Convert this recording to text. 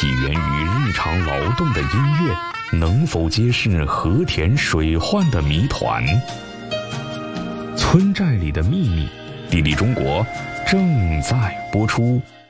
起源于日常劳动的音乐，能否揭示和田水患的谜团？村寨里的秘密，地理中国正在播出。